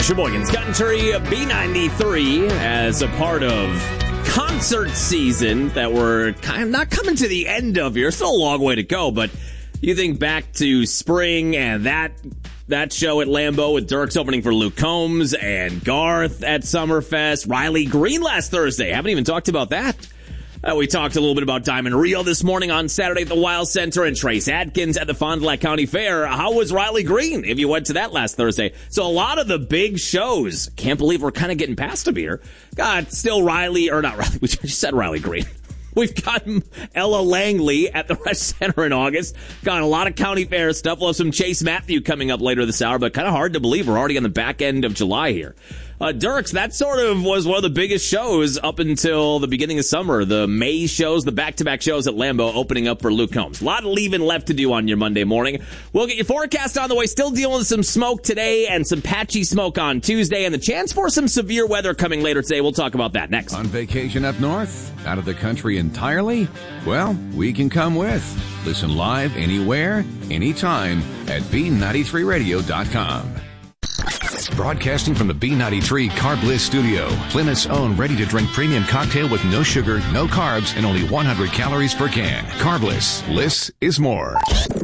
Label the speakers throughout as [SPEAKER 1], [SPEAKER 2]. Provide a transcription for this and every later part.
[SPEAKER 1] Sheboygan's Country, B93, as a part of concert season that we're kind of not coming to the end of here. Still a long way to go, but you think back to spring and that show at Lambeau with Dierks opening for Luke Combs and Garth at Summerfest. Riley Green last Thursday. Haven't even talked about that. We talked a little bit about Diamond Rio this morning on Saturday at the Wild Center and Trace Adkins at the Fond du Lac County Fair. How was Riley Green if you went to that last Thursday? So a lot of the big shows. Can't believe we're kind of getting past them here. God, still Riley, or not Riley, we just said Riley Green. We've got Ella Langley at the Resch Center in August. Got a lot of county fair stuff. We'll have some Chase Matthew coming up later this hour, but kind of hard to believe we're already on the back end of July here. Dierks, that sort of was one of the biggest shows up until the beginning of summer. The May shows, the back-to-back shows at Lambeau opening up for Luke Combs. A lot of leaving left to do on your Monday morning. We'll get your forecast on the way. Still dealing with some smoke today and some patchy smoke on Tuesday and the chance for some severe weather coming later today. We'll talk about that next.
[SPEAKER 2] On vacation up north? Out of the country entirely? Well, we can come with. Listen live anywhere, anytime at B93radio.com. Broadcasting from the B93 Carbliss studio, Plymouth's own ready-to-drink premium cocktail with no sugar, no carbs, and only 100 calories per can. Carbliss. Less is more.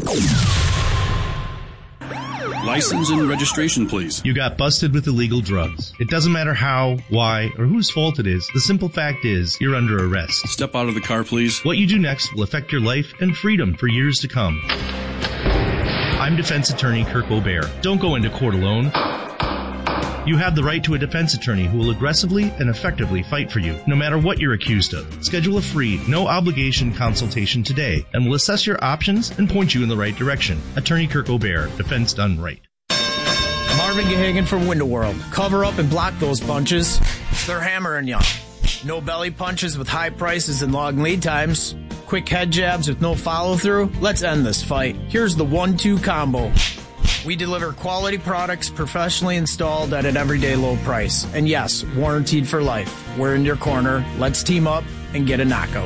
[SPEAKER 3] License and registration, please.
[SPEAKER 4] You got busted with illegal drugs. It doesn't matter how, why, or whose fault it is. The simple fact is, you're under arrest.
[SPEAKER 3] Step out of the car, please.
[SPEAKER 4] What you do next will affect your life and freedom for years to come. I'm defense attorney Kirk O'Bear. Don't go into court alone. You have the right to a defense attorney who will aggressively and effectively fight for you, no matter what you're accused of. Schedule a free, no-obligation consultation today, and we'll assess your options and point you in the right direction. Attorney Kirk O'Bear, defense done right.
[SPEAKER 5] Marvin Gehagen from Window World. Cover up and block those punches. They're hammering you. No belly punches with high prices and long lead times. Quick head jabs with no follow-through. Let's end this fight. Here's the 1-2 combo. We deliver quality products professionally installed at an everyday low price. And yes, warranted for life. We're in your corner. Let's team up and get a knockout.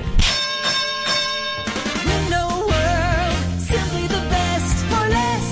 [SPEAKER 6] Window World, simply the best for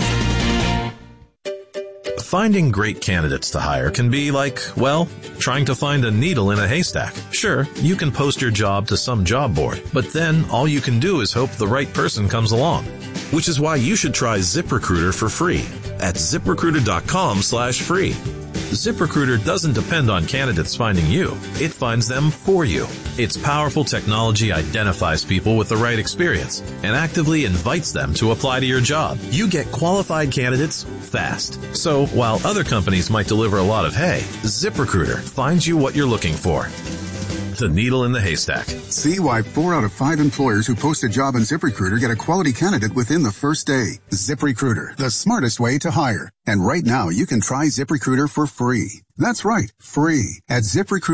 [SPEAKER 6] less.
[SPEAKER 7] Finding great candidates to hire can be like, well, trying to find a needle in a haystack. Sure, you can post your job to some job board, but then all you can do is hope the right person comes along. Which is why you should try ZipRecruiter for free at ZipRecruiter.com/free. ZipRecruiter doesn't depend on candidates finding you. It finds them for you. Its powerful technology identifies people with the right experience and actively invites them to apply to your job. You get qualified candidates fast. So while other companies might deliver a lot of hay, ZipRecruiter finds you what you're looking for. The needle in the haystack.
[SPEAKER 8] See why 4 out of 5 employers who post a job on ZipRecruiter get a quality candidate within the first day. ZipRecruiter, the smartest way to hire. And right now, you can try ZipRecruiter for free. That's right, free at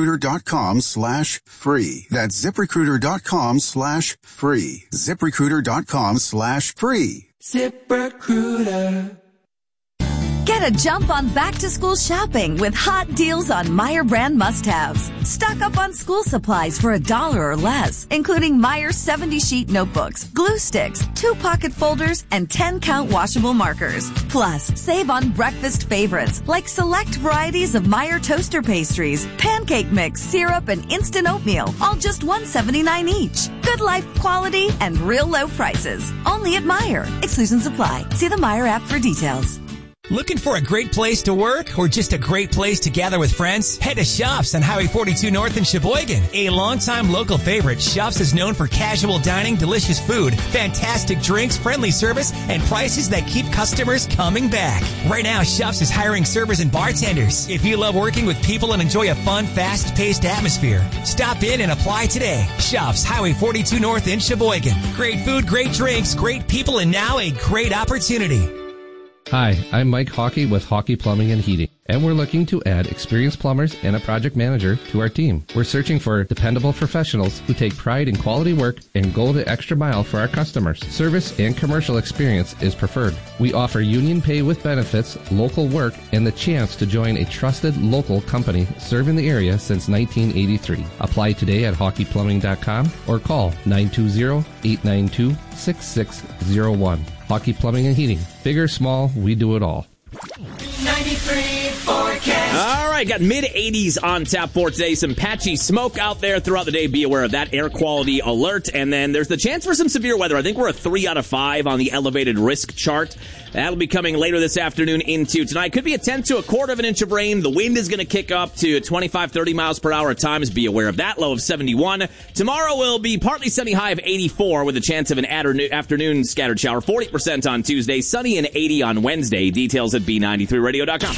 [SPEAKER 8] ZipRecruiter.com/free. That's ZipRecruiter.com/free. ZipRecruiter.com/free.
[SPEAKER 6] ZipRecruiter.
[SPEAKER 9] Get a jump on back-to-school shopping with hot deals on Meijer brand must-haves. Stock up on school supplies for $1 or less, including Meijer 70-sheet notebooks, glue sticks, 2-pocket folders, and 10-count washable markers. Plus, save on breakfast favorites like select varieties of Meijer toaster pastries, pancake mix, syrup, and instant oatmeal, all just $1.79 each. Good life quality and real low prices. Only at Meijer. Exclusions apply. See the Meijer app for details.
[SPEAKER 10] Looking for a great place to work or just a great place to gather with friends? Head to Shops on Highway 42 North in Sheboygan. A longtime local favorite, Shops is known for casual dining, delicious food, fantastic drinks, friendly service, and prices that keep customers coming back. Right now, Shops is hiring servers and bartenders. If you love working with people and enjoy a fun, fast-paced atmosphere, stop in and apply today. Shops, Highway 42 North in Sheboygan. Great food, great drinks, great people, and now a great opportunity.
[SPEAKER 11] Hi, I'm Mike Hawkey with Hawkey Plumbing and Heating, and we're looking to add experienced plumbers and a project manager to our team. We're searching for dependable professionals who take pride in quality work and go the extra mile for our customers. Service and commercial experience is preferred. We offer union pay with benefits, local work, and the chance to join a trusted local company serving the area since 1983. Apply today at hawkeyplumbing.com or call 920-892-6601. Hawkey Plumbing and Heating. Big or small, we do it all.
[SPEAKER 6] 93 forecast.
[SPEAKER 1] right, got mid-80s on tap for today. Some patchy smoke out there throughout the day. Be aware of that air quality alert. And then there's the chance for some severe weather. I think we're a 3 out of 5 on the elevated risk chart. That'll be coming later this afternoon into tonight. Could be a 10 to a quarter of an inch of rain. The wind is going to kick up to 25, 30 miles per hour at times. Be aware of that. Low of 71. Tomorrow will be partly sunny, high of 84 with a chance of an afternoon scattered shower. 40% on Tuesday. Sunny and 80 on Wednesday. Details at B93radio.com.